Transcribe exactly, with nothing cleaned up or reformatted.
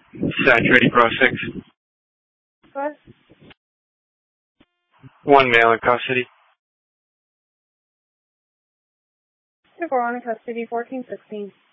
Saturated Pro six. What? One male in custody. Two four one in custody, fourteen sixteen.